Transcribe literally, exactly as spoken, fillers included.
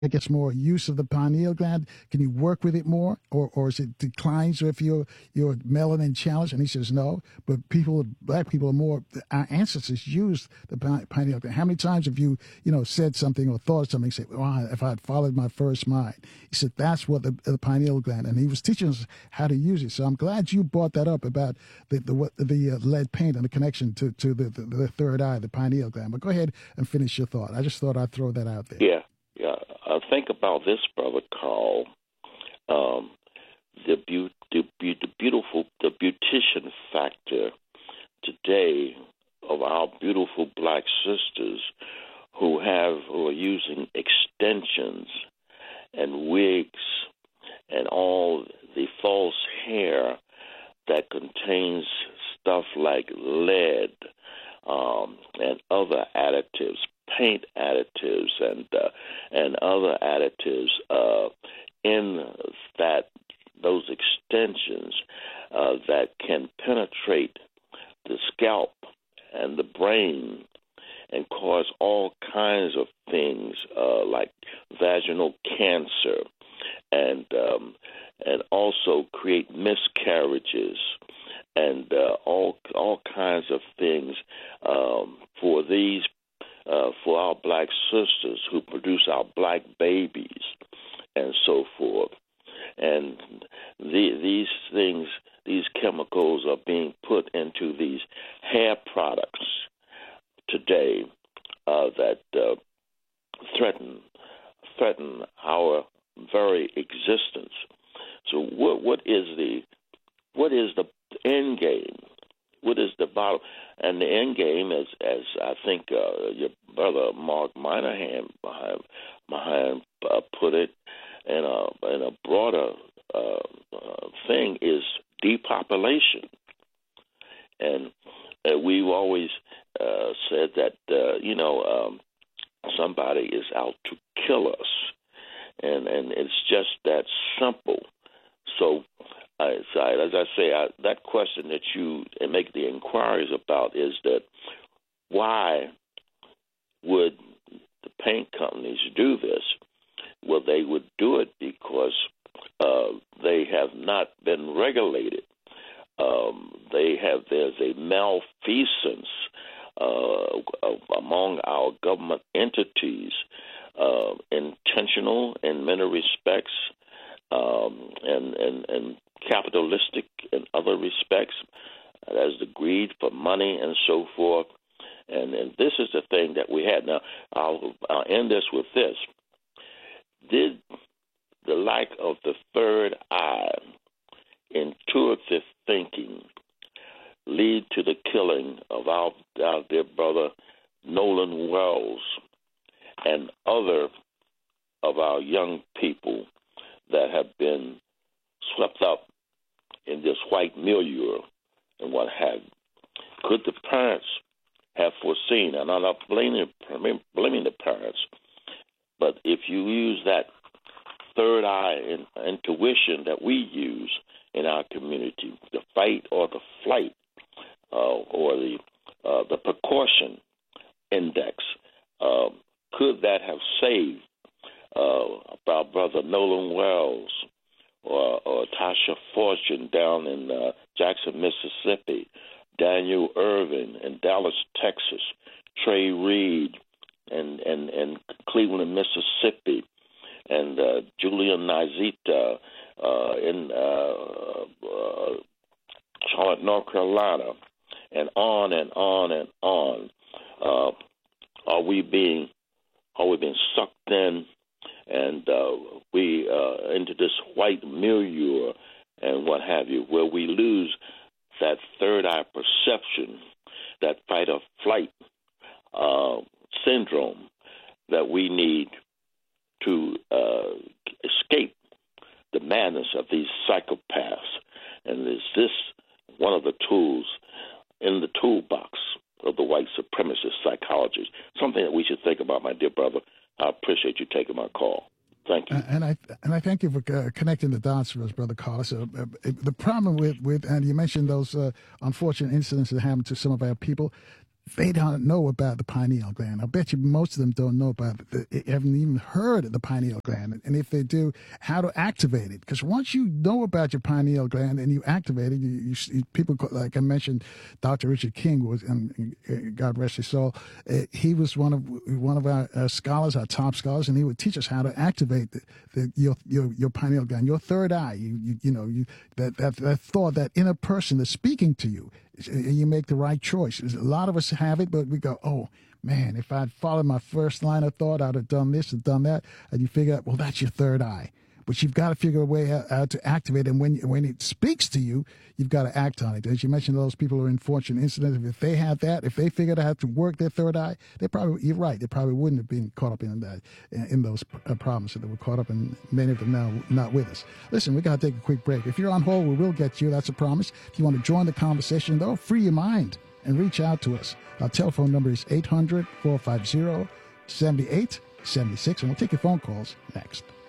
gets more use of the pineal gland? Can you work with it more, or or is it declines if you're you're melanin challenged? And he says no, but people, black people, are more. Our ancestors used the pineal gland. How many times have you you know said something or thought something? Say, well, if I had followed my first mind. He said that's what the, the pineal gland, and he was teaching us how to use it. So I'm glad you brought that up about the the what, the uh, lead paint and the connection to to the, the the third eye, the pineal gland. But go ahead and finish your thought. I just thought I'd throw that out there. Yeah. Yeah, uh, think about this, Brother Carl. Um, the, be- the, be- the beautiful, the beautician factor today of our beautiful black sisters who have who are using extensions and wigs and all the false hair that contains stuff like lead um, and other additives, paint additives and uh, and other additives uh, in that those extensions uh, that can penetrate the scalp and the brain and cause all kinds of things uh, like vaginal cancer and um, and also create miscarriages and uh, all all kinds of things um, for these. Uh, for our black sisters who produce our black babies and so forth. And the, these things, these chemicals are being put into these hair products today uh, that uh, threaten threaten our very existence. So what what is the what is the end game? What is the bottom? And the end game, as as I think uh, your brother Mark Moynihan behind, behind uh, put it, in a in a broader uh, uh, thing, is depopulation. And uh, we've always uh, said that uh, you know um, somebody is out to kill us, and and it's just that simple. So. Uh, so as I say, I, that question that you make the inquiries about is that why would the paint companies do this? Well, they would do it because uh, they have not been regulated. Um, they have there's a malfeasance uh, among our government entities, uh, intentional in many respects, um, and and and. capitalistic in other respects, as the greed for money and so forth. And, and this is the thing that we had. Now, I'll, I'll end this with this. Did the lack of the third eye, intuitive thinking, lead to the killing of our, our dear brother Nolan Wells and other of our young people that have been swept up in this white milieu and what have you? Could the parents have foreseen, and I'm not blaming, blaming the parents, but if you use that third eye in, intuition that we use in our community, the fight or the flight, uh, or the uh, the precaution index, uh, could that have saved uh, our brother Nolan Wells, or, or Tasha Fortune down in uh, Jackson, Mississippi, Daniel Irvin in Dallas, Texas, Trey Reed and and and Cleveland, Mississippi, and uh, Julian Nazita uh, in uh, uh, Charlotte, North Carolina, and on and on and on. Uh, are we being are we being sucked in? And uh, we uh, into this white milieu and what have you, where we lose that third eye perception, that fight or flight uh, syndrome that we need to uh, escape the madness of these psychopaths. And is this one of the tools in the toolbox of the white supremacist psychologists? Something that we should think about, my dear brother. I appreciate you taking my call. Thank you. And I and I thank you for uh, connecting the dots for us, Brother Carlos. Uh, uh, the problem with, with, and you mentioned those uh, unfortunate incidents that happened to some of our people, they don't know about the pineal gland. I bet you most of them don't know about it. They haven't even heard of the pineal gland. And if they do, how to activate it. Because once you know about your pineal gland and you activate it, you, you, people, like I mentioned, Doctor Richard King was, and God rest his soul, uh, he was one of one of our uh, scholars, our top scholars, and he would teach us how to activate the, the, your, your your pineal gland, your third eye. You you, you know you that, that that thought, that inner person that's speaking to you. You make the right choice. A lot of us have it, but we go, oh, man, if I'd followed my first line of thought, I'd have done this and done that. And you figure out, well, that's your third eye. But you've got to figure a way how, how to activate it. And when, when it speaks to you, you've got to act on it. As you mentioned, those people who are in fortunate incidents, if they had that, if they figured out how to work their third eye, they probably, you're right, they probably wouldn't have been caught up in that, in those problems that they were caught up in, many of them now not with us. Listen, we got to take a quick break. If you're on hold, we will get you. That's a promise. If you want to join the conversation, though, free your mind and reach out to us. Our telephone number is eight hundred, four five zero, seven eight seven six, and we'll take your phone calls next.